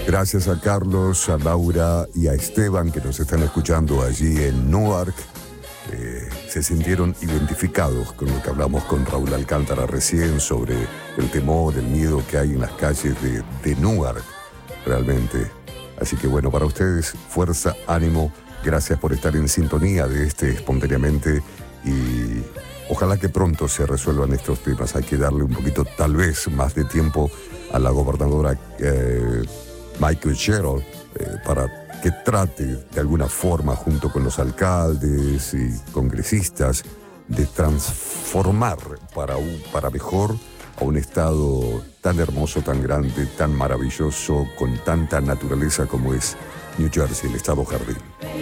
Gracias a Carlos, a Laura y a Esteban que nos están escuchando allí en Newark. Se sintieron identificados con lo que hablamos con Raúl Alcántara recién sobre el temor, el miedo que hay en las calles de Newark, realmente. Así que bueno, para ustedes, fuerza, ánimo, gracias por estar en sintonía de Espontáneamente y ojalá que pronto se resuelvan estos temas. Hay que darle un poquito, tal vez, más de tiempo a la gobernadora Michael Sherrill para que trate de alguna forma, junto con los alcaldes y congresistas, de transformar para mejor a un estado tan hermoso, tan grande, tan maravilloso, con tanta naturaleza como es New Jersey, el estado jardín.